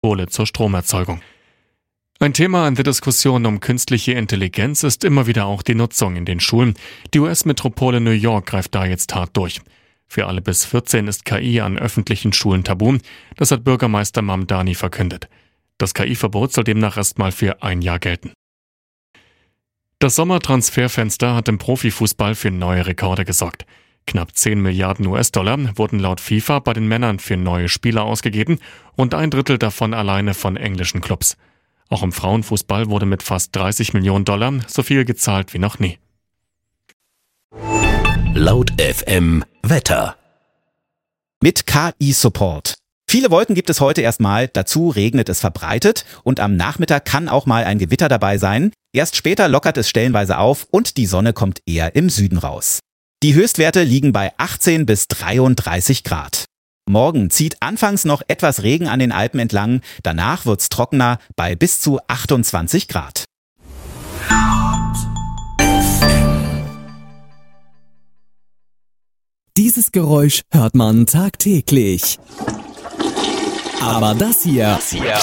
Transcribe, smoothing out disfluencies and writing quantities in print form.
Kohle zur Stromerzeugung. Ein Thema in der Diskussion um künstliche Intelligenz ist immer wieder auch die Nutzung in den Schulen. Die US-Metropole New York greift da jetzt hart durch. Für alle bis 14 ist KI an öffentlichen Schulen tabu. Das hat Bürgermeister Mamdani verkündet. Das KI-Verbot soll demnach erstmal für ein Jahr gelten. Das Sommertransferfenster hat im Profifußball für neue Rekorde gesorgt. Knapp 10 Milliarden US-Dollar wurden laut FIFA bei den Männern für neue Spieler ausgegeben, rund ein Drittel davon alleine von englischen Clubs. Auch im Frauenfußball wurde mit fast 30 Millionen Dollar so viel gezahlt wie noch nie. Laut FM Wetter. Mit KI-Support. Viele Wolken gibt es heute erstmal, dazu regnet es verbreitet und am Nachmittag kann auch mal ein Gewitter dabei sein. Erst später lockert es stellenweise auf und die Sonne kommt eher im Süden raus. Die Höchstwerte liegen bei 18 bis 33 Grad. Morgen zieht anfangs noch etwas Regen an den Alpen entlang, danach wird's trockener bei bis zu 28 Grad. Dieses Geräusch hört man tagtäglich. Aber das hier